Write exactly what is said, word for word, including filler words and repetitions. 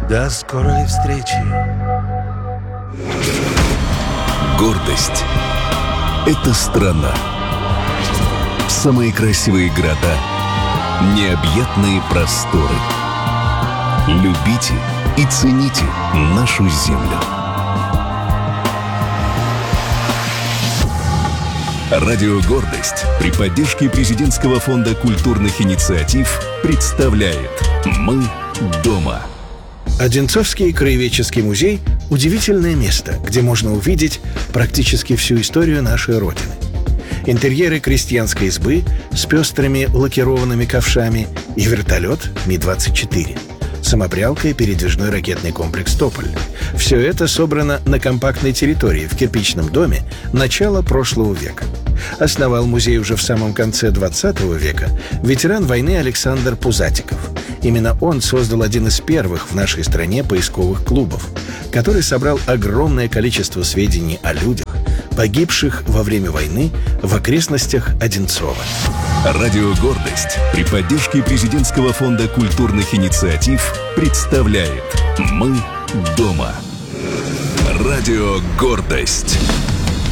До скорой встречи. Гордость — это страна. Самые красивые города, необъятные просторы. Любите и цените нашу землю. Радио «Гордость» при поддержке Президентского фонда культурных инициатив представляет «Мы дома». Одинцовский краеведческий музей – удивительное место, где можно увидеть практически всю историю нашей Родины. Интерьеры крестьянской избы с пестрыми лакированными ковшами и вертолет Ми двадцать четыре. Самопрялка и передвижной ракетный комплекс «Тополь». Все это собрано на компактной территории в кирпичном доме начала прошлого века. Основал музей уже в самом конце двадцатого века ветеран войны Александр Пузатиков. Именно он создал один из первых в нашей стране поисковых клубов, который собрал огромное количество сведений о людях, погибших во время войны в окрестностях Одинцова. Радио «Гордость» при поддержке Президентского фонда культурных инициатив представляет «Мы дома». Радио «Гордость».